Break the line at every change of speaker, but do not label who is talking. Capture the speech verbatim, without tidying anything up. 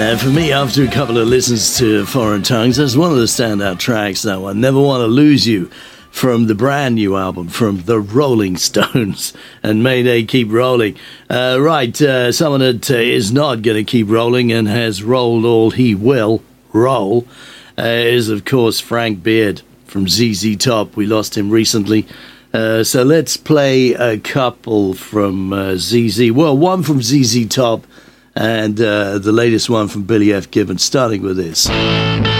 Uh, for me, after a couple of listens to Foreign Tongues, that's one of the standout tracks, that one. Never Want to Lose You, from the brand new album from the Rolling Stones. And may they keep rolling. Uh, right, uh, someone that uh, is not going to keep rolling and has rolled all he will roll uh, is, of course, Frank Beard from Z Z Top. We lost him recently. Uh, so let's play a couple from uh, Z Z. Well, one from Z Z Top and uh, the latest one from Billy F. Gibbons, starting with this.